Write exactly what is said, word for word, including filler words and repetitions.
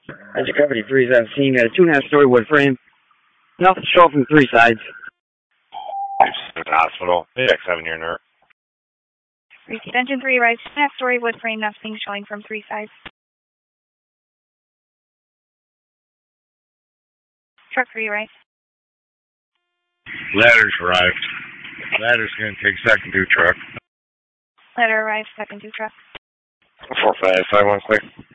As your company three is seeing a two and a half story wood frame. Nothing show from three sides. To the hospital. Check seven year nerve. Repeat engine three, right, two and a half story wood frame, nothing showing from three sides. Truck three, right. Ladder's arrived. Ladder's going to take second two truck. Ladder arrived, second two truck. four five five one clear.